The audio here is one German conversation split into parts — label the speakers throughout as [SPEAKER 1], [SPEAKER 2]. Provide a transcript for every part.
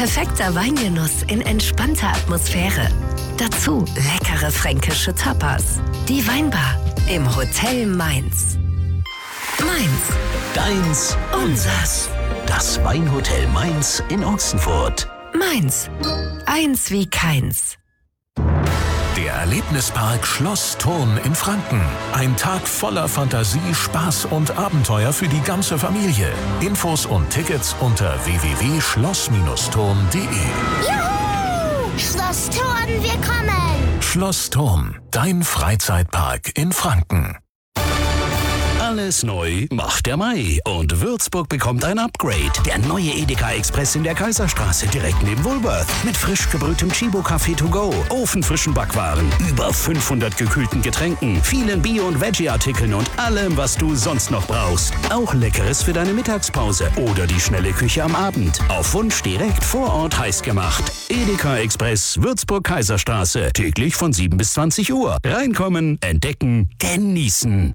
[SPEAKER 1] Perfekter Weingenuss in entspannter Atmosphäre. Dazu leckere fränkische Tapas. Die Weinbar im Hotel Mainz. Mainz.
[SPEAKER 2] Deins, unsers. Das Weinhotel Mainz in Ochsenfurt.
[SPEAKER 1] Mainz. Eins wie keins.
[SPEAKER 3] Der Erlebnispark Schloss Thurn in Franken. Ein Tag voller Fantasie, Spaß und Abenteuer für die ganze Familie. Infos und Tickets unter www.schloss-thurn.de.
[SPEAKER 4] Juhu! Schloss Thurn, wir kommen!
[SPEAKER 3] Schloss Thurn, dein Freizeitpark in Franken.
[SPEAKER 2] Alles neu macht der Mai und Würzburg bekommt ein Upgrade. Der neue Edeka Express in der Kaiserstraße direkt neben Woolworth. Mit frisch gebrühtem Chibo-Kaffee to go, ofenfrischen Backwaren, über 500 gekühlten Getränken, vielen Bio- und Veggie-Artikeln und allem, was du sonst noch brauchst. Auch Leckeres für deine Mittagspause oder die schnelle Küche am Abend. Auf Wunsch direkt vor Ort heiß gemacht. Edeka Express, Würzburg Kaiserstraße. Täglich von 7 bis 20 Uhr. Reinkommen, entdecken, genießen.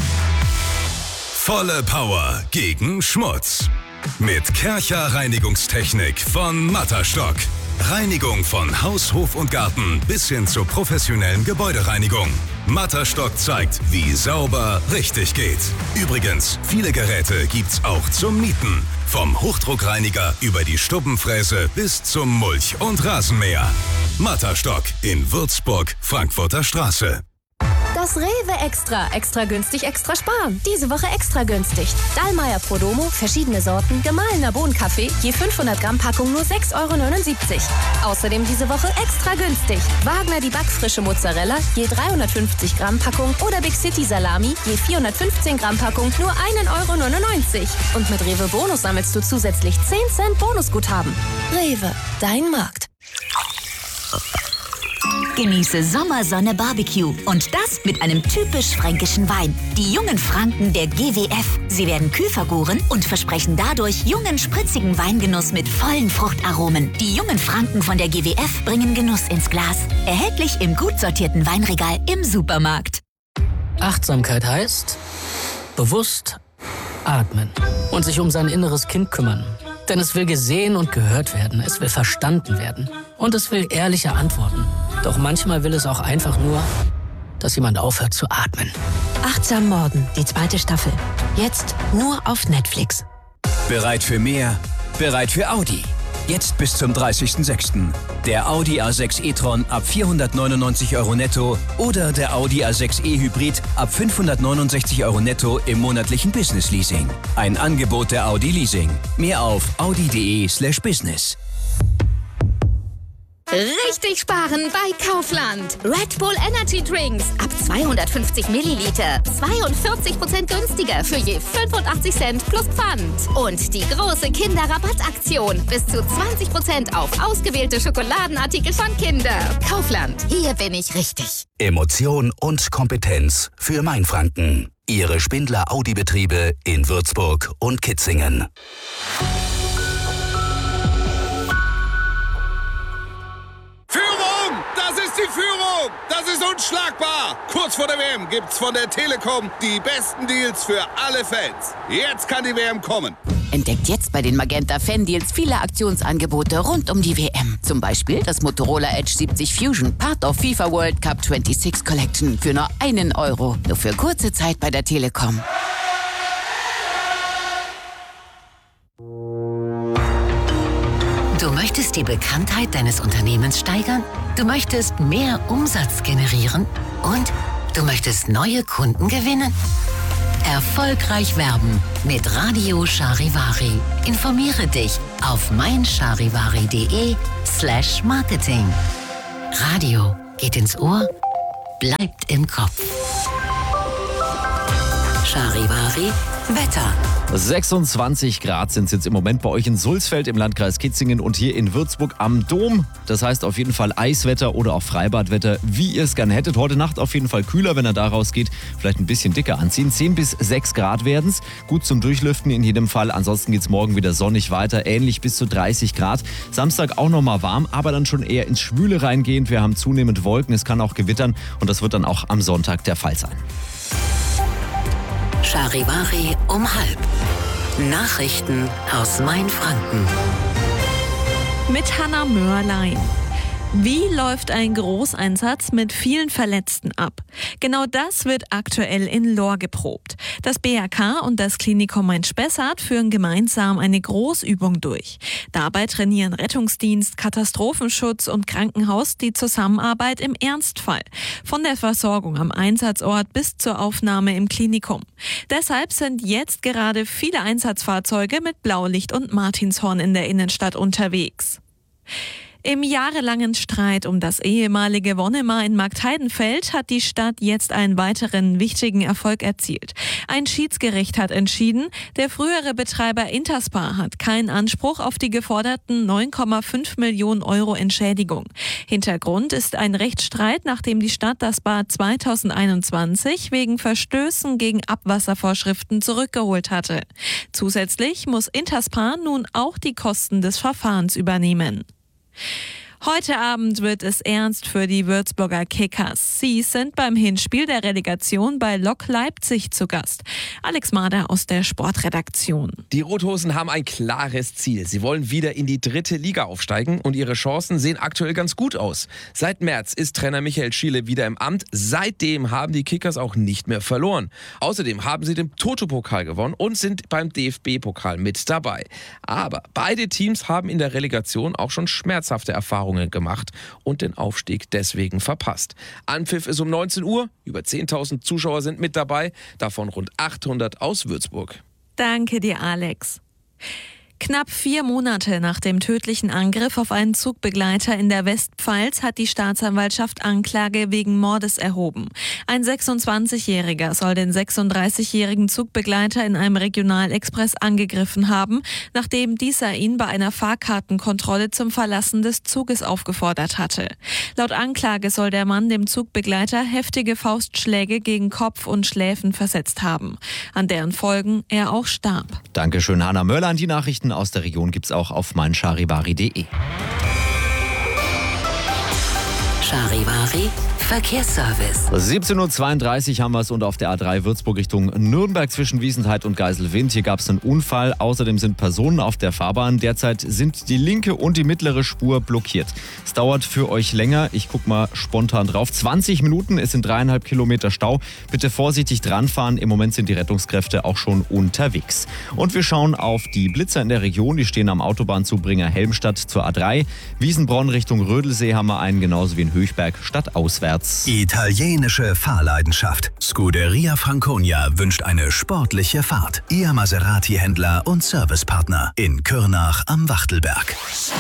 [SPEAKER 5] Volle Power gegen Schmutz. Mit Kärcher Reinigungstechnik von Matterstock. Reinigung von Haus, Hof und Garten bis hin zur professionellen Gebäudereinigung. Matterstock zeigt, wie sauber richtig geht. Übrigens, viele Geräte gibt's auch zum Mieten. Vom Hochdruckreiniger über die Stubbenfräse bis zum Mulch- und Rasenmäher. Matterstock in Würzburg, Frankfurter Straße.
[SPEAKER 6] Das Rewe Extra. Extra günstig, extra sparen. Diese Woche extra günstig. Dallmayr Prodomo, verschiedene Sorten, gemahlener Bohnenkaffee, je 500 Gramm Packung nur 6,79 €. Außerdem diese Woche extra günstig. Wagner die backfrische Mozzarella, je 350 Gramm Packung oder Big City Salami, je 415 Gramm Packung nur 1,99 €. Und mit Rewe Bonus sammelst du zusätzlich 10 Cent Bonusguthaben. Rewe, dein Markt.
[SPEAKER 7] Genieße Sommersonne Barbecue und das mit einem typisch fränkischen Wein. Die jungen Franken der GWF. Sie werden kühl vergoren und versprechen dadurch jungen, spritzigen Weingenuss mit vollen Fruchtaromen. Die jungen Franken von der GWF bringen Genuss ins Glas. Erhältlich im gut sortierten Weinregal im Supermarkt.
[SPEAKER 8] Achtsamkeit heißt bewusst atmen und sich um sein inneres Kind kümmern. Denn es will gesehen und gehört werden, es will verstanden werden und es will ehrliche Antworten. Doch manchmal will es auch einfach nur, dass jemand aufhört zu atmen.
[SPEAKER 9] Achtsam Morden, die 2. Staffel. Jetzt nur auf Netflix.
[SPEAKER 10] Bereit für mehr? Bereit für Audi. Jetzt bis zum 30.06. Der Audi A6 e-tron ab 499 € netto oder der Audi A6 e-Hybrid ab 569 € netto im monatlichen Business-Leasing. Ein Angebot der Audi Leasing. Mehr auf audi.de/business.
[SPEAKER 11] Richtig sparen bei Kaufland. Red Bull Energy Drinks ab 250 Milliliter. 42% günstiger für je 85 Cent plus Pfand. Und die große Kinderrabattaktion. Bis zu 20% auf ausgewählte Schokoladenartikel von Kinder. Kaufland. Hier bin ich richtig.
[SPEAKER 2] Emotion und Kompetenz für Mainfranken. Ihre Spindler Audi-Betriebe in Würzburg und Kitzingen.
[SPEAKER 12] Das ist die Führung! Das ist unschlagbar! Kurz vor der WM gibt's von der Telekom die besten Deals für alle Fans. Jetzt kann die WM kommen.
[SPEAKER 13] Entdeckt jetzt bei den Magenta Fan-Deals viele Aktionsangebote rund um die WM. Zum Beispiel das Motorola Edge 70 Fusion, Part of FIFA World Cup 26 Collection für nur €1. Nur für kurze Zeit bei der Telekom.
[SPEAKER 1] Du möchtest die Bekanntheit deines Unternehmens steigern? Du möchtest mehr Umsatz generieren? Und du möchtest neue Kunden gewinnen? Erfolgreich werben mit Radio Charivari. Informiere dich auf meincharivari.de/marketing. Radio geht ins Ohr, bleibt im Kopf. Charivari Wetter.
[SPEAKER 14] 26 Grad sind es jetzt im Moment bei euch in Sulzfeld im Landkreis Kitzingen und hier in Würzburg am Dom. Das heißt auf jeden Fall Eiswetter oder auch Freibadwetter, wie ihr es gerne hättet. Heute Nacht auf jeden Fall kühler, wenn er da rausgeht. Vielleicht ein bisschen dicker anziehen. 10 bis 6 Grad werden es. Gut zum Durchlüften in jedem Fall. Ansonsten geht es morgen wieder sonnig weiter. Ähnlich bis zu 30 Grad. Samstag auch nochmal warm, aber dann schon eher ins Schwüle reingehend. Wir haben zunehmend Wolken. Es kann auch gewittern und das wird dann auch am Sonntag der Fall sein.
[SPEAKER 1] Charivari um 12:30. Nachrichten aus Mainfranken.
[SPEAKER 15] mit Hanna Mörlein. Wie läuft ein Großeinsatz mit vielen Verletzten ab? Genau das wird aktuell in Lohr geprobt. Das BAK und das Klinikum Main-Spessart führen gemeinsam eine Großübung durch. Dabei trainieren Rettungsdienst, Katastrophenschutz und Krankenhaus die Zusammenarbeit im Ernstfall. Von der Versorgung am Einsatzort bis zur Aufnahme im Klinikum. Deshalb sind jetzt gerade viele Einsatzfahrzeuge mit Blaulicht und Martinshorn in der Innenstadt unterwegs. Im jahrelangen Streit um das ehemalige Wonnemar in Marktheidenfeld hat die Stadt jetzt einen weiteren wichtigen Erfolg erzielt. Ein Schiedsgericht hat entschieden, der frühere Betreiber Interspar hat keinen Anspruch auf die geforderten 9,5 Millionen Euro Entschädigung. Hintergrund ist ein Rechtsstreit, nachdem die Stadt das Bad 2021 wegen Verstößen gegen Abwasservorschriften zurückgeholt hatte. Zusätzlich muss Interspar nun auch die Kosten des Verfahrens übernehmen. Heute Abend wird es ernst für die Würzburger Kickers. Sie sind beim Hinspiel der Relegation bei Lok Leipzig zu Gast. Alex Mader aus der Sportredaktion.
[SPEAKER 16] Die Rothosen haben ein klares Ziel. Sie wollen wieder in die 3. Liga aufsteigen und ihre Chancen sehen aktuell ganz gut aus. Seit März ist Trainer Michael Schiele wieder im Amt. Seitdem haben die Kickers auch nicht mehr verloren. Außerdem haben sie den Toto-Pokal gewonnen und sind beim DFB-Pokal mit dabei. Aber beide Teams haben in der Relegation auch schon schmerzhafte Erfahrungen gemacht und den Aufstieg deswegen verpasst. Anpfiff ist um 19 Uhr, über 10.000 Zuschauer sind mit dabei, davon rund 800 aus Würzburg.
[SPEAKER 15] Danke dir, Alex. Knapp 4 Monate nach dem tödlichen Angriff auf einen Zugbegleiter in der Westpfalz hat die Staatsanwaltschaft Anklage wegen Mordes erhoben. Ein 26-Jähriger soll den 36-jährigen Zugbegleiter in einem Regionalexpress angegriffen haben, nachdem dieser ihn bei einer Fahrkartenkontrolle zum Verlassen des Zuges aufgefordert hatte. Laut Anklage soll der Mann dem Zugbegleiter heftige Faustschläge gegen Kopf und Schläfen versetzt haben, an deren Folgen er auch starb.
[SPEAKER 14] Dankeschön, Hanna Mörlein. Die Nachrichten aus der Region gibt's auch auf meincharivari.de.
[SPEAKER 1] Charivari Verkehrsservice.
[SPEAKER 14] 17.32 Uhr haben wir es und auf der A3 Würzburg Richtung Nürnberg zwischen Wiesenthal und Geiselwind. Hier gab es einen Unfall. Außerdem sind Personen auf der Fahrbahn. Derzeit sind die linke und die mittlere Spur blockiert. Es dauert für euch länger. Ich gucke mal spontan drauf. 20 Minuten, es sind 3,5 Kilometer Stau. Bitte vorsichtig dranfahren. Im Moment sind die Rettungskräfte auch schon unterwegs. Und wir schauen auf die Blitzer in der Region. Die stehen am Autobahnzubringer Helmstadt zur A3. Wiesenbronn Richtung Rödelsee haben wir einen, genauso wie in Höchberg stadtauswärts.
[SPEAKER 5] Italienische Fahrleidenschaft. Scuderia Franconia wünscht eine sportliche Fahrt. Ihr Maserati-Händler und Servicepartner in Kürnach am Wachtelberg.